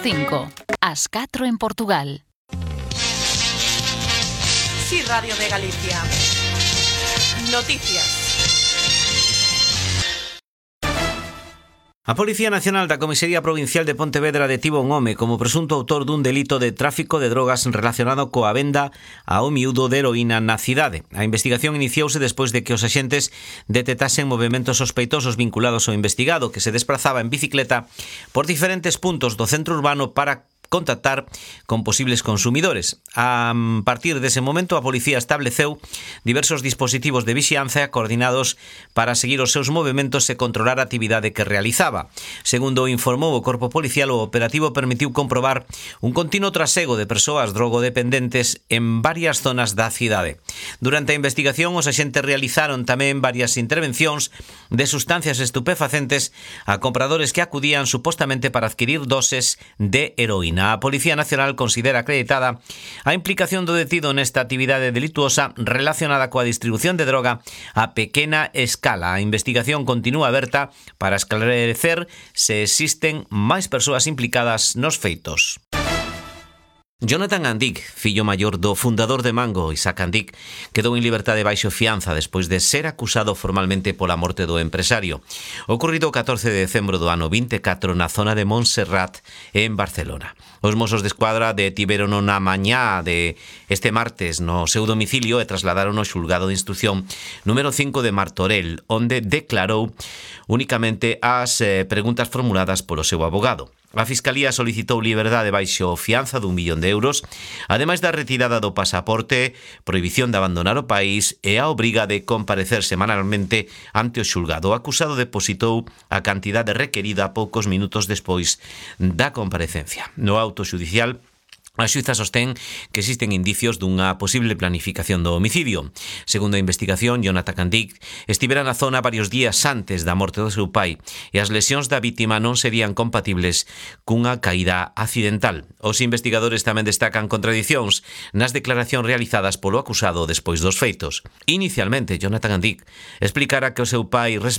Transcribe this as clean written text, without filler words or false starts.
5, ás 4 en Portugal. Sí, Radio de Galicia. Noticias. A Policía Nacional da Comisaría Provincial de Pontevedra detivo un home como presunto autor dun delito de tráfico de drogas relacionado coa venda ao miúdo de heroína na cidade. A investigación iniciouse despois de que os axentes detectasen movementos sospeitosos vinculados ao investigado, que se desplazaba en bicicleta por diferentes puntos do centro urbano para contactar con posibles consumidores. A partir dese momento, a policía estableceu diversos dispositivos de vixianza coordinados para seguir os seus movementos e controlar a actividade que realizaba. Segundo informou o Corpo Policial, o operativo permitiu comprobar un continuo trasego de persoas drogodependentes en varias zonas da cidade. Durante a investigación, os axentes realizaron tamén varias intervencións de sustancias estupefacentes a compradores que acudían supostamente para adquirir doses de heroína. A Policía Nacional considera acreditada a implicación do detido nesta actividade delituosa relacionada coa distribución de droga a pequena escala. A investigación continúa aberta para esclarecer se existen máis persoas implicadas nos feitos. Jonathan Andic, fillo maior do fundador de Mango, Isaac Andic, quedou en liberdade baixo fianza despois de ser acusado formalmente pola morte do empresario. Ocorrido o 14 de decembro do ano 24 na zona de Montserrat, en Barcelona. Os Mossos de Escuadra detiveron na mañá de este martes no seu domicilio e trasladaron ao xulgado de instrucción número 5 de Martorell, onde declarou únicamente as preguntas formuladas polo seu abogado. A Fiscalía solicitou liberdade baixo fianza d€1 millón, ademais da retirada do pasaporte, prohibición de abandonar o país e a obriga de comparecer semanalmente ante o xulgado. O acusado depositou a cantidade requerida poucos minutos despois da comparecencia. No auto xudicial, a xuíza sostén que existen indicios dunha posible planificación do homicidio. Segundo a investigación, Jonathan Andic estivera na zona varios días antes da morte do seu pai e as lesións da vítima non serían compatibles cunha caída accidental. Os investigadores tamén destacan contradicións nas declaracións realizadas polo acusado despois dos feitos. Inicialmente, Jonathan Andic explicara que o seu pai